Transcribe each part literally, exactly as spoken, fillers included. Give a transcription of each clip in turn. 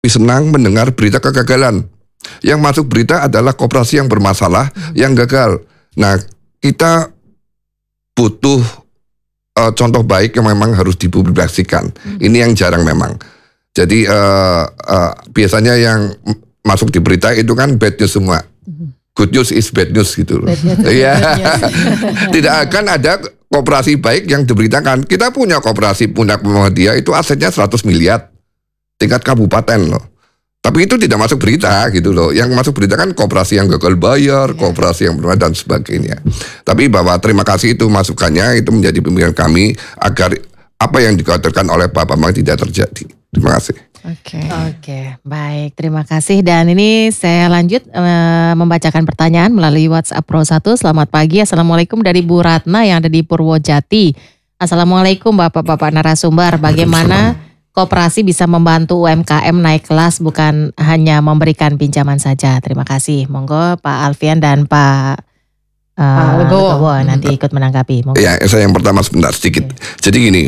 senang mendengar berita kegagalan. Yang masuk berita adalah koperasi yang bermasalah, hmm. yang gagal. Nah, kita butuh uh, contoh baik yang memang harus dipublikasikan. Hmm. Ini yang jarang memang. Jadi uh, uh, biasanya yang masuk di berita itu kan bad news semua. Hmm. Good news is bad news gitu loh. Iya. Tidak akan ada koperasi baik yang diberitakan. Kita punya koperasi Punak Muhammadiyah itu asetnya seratus miliar. Tingkat kabupaten loh. Tapi itu tidak masuk berita gitu loh. Yang masuk berita kan koperasi yang gagal bayar, yeah. koperasi yang bermasalah dan sebagainya. Tapi bahwa terima kasih itu masukannya, itu menjadi pemikiran kami agar apa yang dikhawatirkan oleh Pak Bambang tidak terjadi. Terima kasih. Oke, okay. Oke, okay, baik. Terima kasih. Dan ini saya lanjut uh, membacakan pertanyaan melalui WhatsApp Pro satu. Selamat pagi. Assalamualaikum dari Bu Ratna yang ada di Purwojati. Assalamualaikum Bapak-Bapak narasumber. Bagaimana koperasi bisa membantu U M K M naik kelas, bukan hanya memberikan pinjaman saja? Terima kasih. Monggo Pak Alfian dan Pak uh, Legowo nanti ikut menanggapi. Monggo. Ya, saya yang pertama sebentar sedikit. Okay. Jadi gini,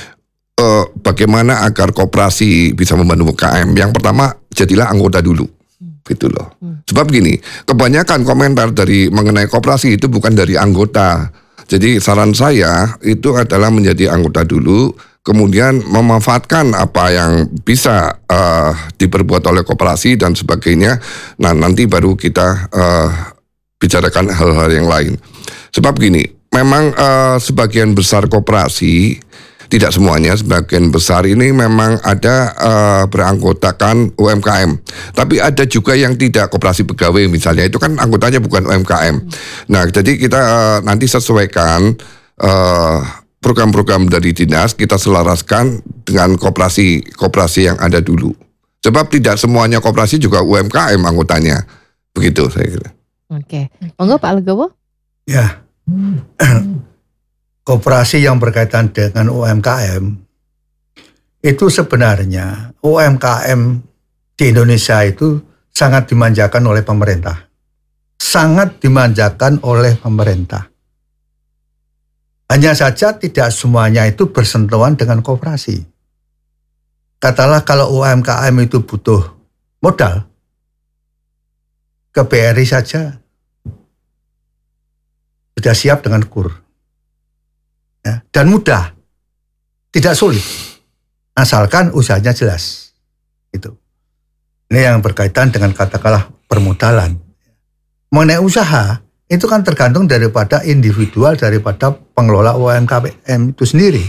uh, bagaimana agar koperasi bisa membantu U M K M? Yang pertama, jadilah anggota dulu. Hmm. Gitu loh. Hmm. Sebab gini, kebanyakan komentar dari mengenai koperasi itu bukan dari anggota. Jadi saran saya itu adalah menjadi anggota dulu, kemudian memanfaatkan apa yang bisa uh, diperbuat oleh koperasi dan sebagainya. Nah, nanti baru kita uh, bicarakan hal-hal yang lain. Sebab gini, memang uh, sebagian besar koperasi, tidak semuanya, sebagian besar ini memang ada uh, beranggotakan U M K M. Tapi ada juga yang tidak, koperasi pegawai misalnya, itu kan anggotanya bukan U M K M. Nah, jadi kita uh, nanti sesuaikan uh, program-program dari dinas, kita selaraskan dengan koperasi-koperasi yang ada dulu. Sebab tidak semuanya koperasi juga U M K M anggotanya. Begitu saya kira. Oke. Monggo Pak Legowo. Ya. Koperasi yang berkaitan dengan U M K M itu sebenarnya U M K M di Indonesia itu sangat dimanjakan oleh pemerintah. Sangat dimanjakan oleh pemerintah. Hanya saja tidak semuanya itu bersentuhan dengan koperasi. Katakanlah kalau U M K M itu butuh modal, ke B R I saja sudah siap dengan kur. Ya, dan mudah, tidak sulit, asalkan usahanya jelas. Itu. Ini yang berkaitan dengan katakanlah permodalan. Mengenai usaha, itu kan tergantung daripada individual, daripada pengelola U M K M itu sendiri.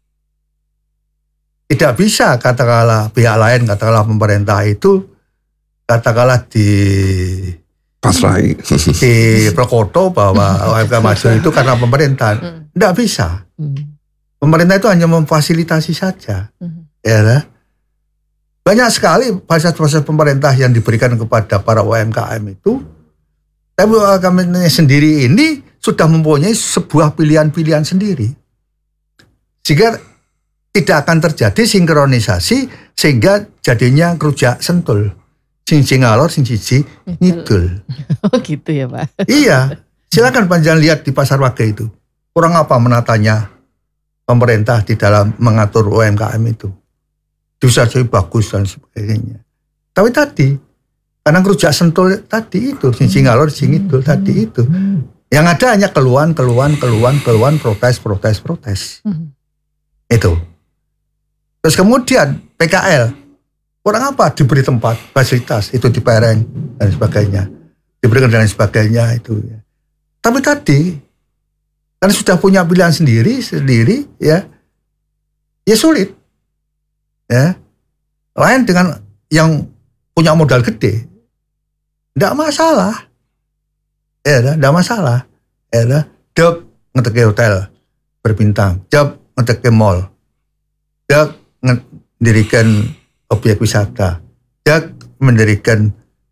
Tidak bisa katakanlah pihak lain, katakanlah pemerintah itu, katakanlah di pasrai di Prokoto bahwa U M K maju itu karena pemerintahan. Tidak bisa. Pemerintah itu hanya memfasilitasi saja. Ya, banyak sekali fasilitas pemerintah yang diberikan kepada para U M K M itu. Tapi U M K M sendiri ini sudah mempunyai sebuah pilihan-pilihan sendiri. Sehingga tidak akan terjadi sinkronisasi, sehingga jadinya kerujak sentul. Sing sing alor, sing siji ngidul. Oh gitu ya Pak. Iya, silakan panjang lihat di Pasar Wage itu. Kurang apa menatanya pemerintah di dalam mengatur U M K M itu. Bisa jadi bagus dan sebagainya. Tapi tadi, karena kerujak sentul tadi itu, sing sing alor, sing ngidul tadi itu. Yang ada hanya keluhan, keluhan, keluhan, keluhan, protes, protes, protes. Itu. Terus kemudian P K L. Orang apa diberi tempat, fasilitas, itu dipereng dan sebagainya. Diberikan dan sebagainya itu. Ya. Tapi tadi, karena sudah punya pilihan sendiri, sendiri, ya, ya sulit. Ya. Lain dengan yang punya modal gede. Tidak masalah. Ya, tidak masalah. Ya, job ngeteke hotel berbintang, job ngeteke mall, job mendirikan objek wisata, job mendirikan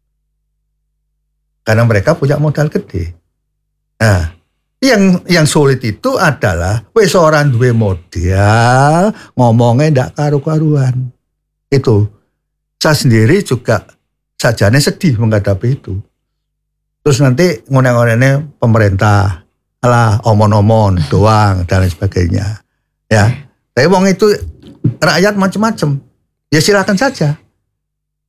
karena mereka punya modal gede. Nah, yang yang sulit itu adalah wis ora duwe modal, ngomongnya ndak karu-karuan. Itu. Saya sendiri juga sajane sedih menghadapi itu. Terus nanti ngone-ngonene pemerintah, alah omon-omon doang dan lain sebagainya. Ya. Tapi wong itu rakyat macam-macam. Ya silakan saja.